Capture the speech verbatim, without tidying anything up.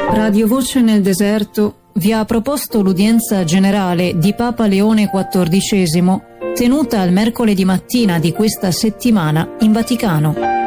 Radio Voce nel deserto vi ha proposto l'udienza generale di Papa Leone quattordicesimo tenuta il mercoledì mattina di questa settimana in Vaticano.